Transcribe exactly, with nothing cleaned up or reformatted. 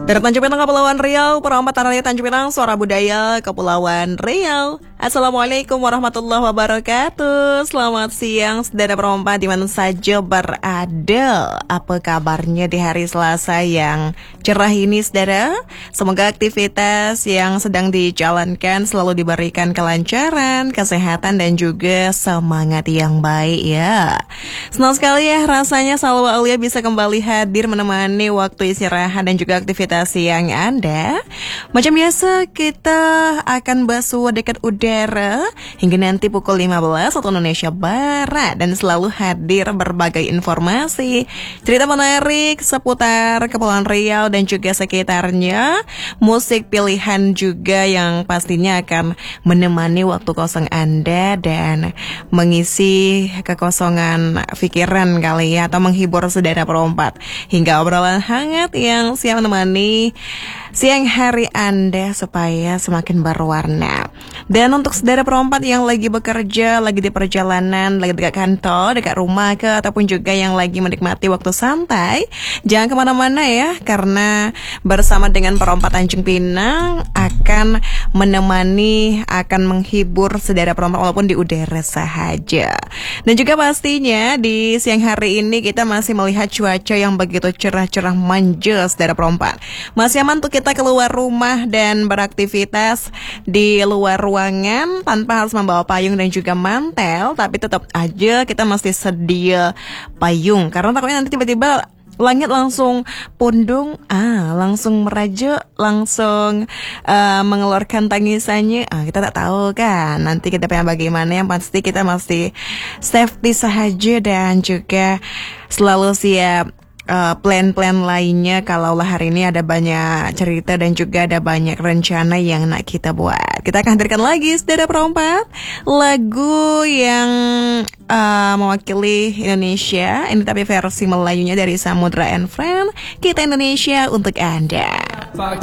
Dari Tanjung Pinang Kepulauan Riau, perempatan raya Tanjung Pinang, suara budaya Kepulauan Riau. Assalamualaikum warahmatullahi wabarakatuh. Selamat siang, saudara perempat di mana saja berada. Apa kabarnya di hari Selasa yang cerah ini, saudara? Semoga aktivitas yang sedang dijalankan selalu diberikan kelancaran, kesehatan, dan juga semangat yang baik ya. Senang sekali ya rasanya Salwa Aulia bisa kembali hadir menemani waktu istirahat dan juga aktivitas siang Anda. Macam biasa kita akan basuh dekat udara hingga nanti pukul lima belas waktu Indonesia Barat, dan selalu hadir berbagai informasi, cerita menarik seputar Kepulauan Riau dan juga sekitarnya, musik pilihan juga yang pastinya akan menemani waktu kosong Anda dan mengisi kekosongan pikiran kali ya, atau menghibur saudara perempat, hingga obrolan hangat yang siap menemani siang hari Anda supaya semakin berwarna. Dan untuk saudara perempat yang lagi bekerja, lagi di perjalanan, lagi dekat kantor, dekat rumah ke, ataupun juga yang lagi menikmati waktu santai, jangan kemana-mana ya, karena bersama dengan perempat Tanjung Pinang akan menemani, akan menghibur saudara perempat walaupun di udara sahaja. Dan juga pastinya di siang hari ini kita masih melihat cuaca yang begitu cerah-cerah manja saudara perempat. Masih aman untuk kita keluar rumah dan beraktivitas di luar ruangan tanpa harus membawa payung dan juga mantel, tapi tetap aja kita mesti sedia payung, karena takutnya nanti tiba-tiba langit langsung pundung, ah langsung merajuk, langsung uh, mengeluarkan tangisannya. Ah, kita tak tahu kan nanti kita pengen bagaimana. Yang pasti kita mesti safety sahaja dan juga selalu siap Uh, plan-plan lainnya kalaulah hari ini ada banyak cerita dan juga ada banyak rencana yang nak kita buat. Kita akan hadirkan lagi saudara perempat lagu yang uh, mewakili Indonesia ini, tapi versi Melayunya dari Samudra and Friend. Kita Indonesia untuk Anda.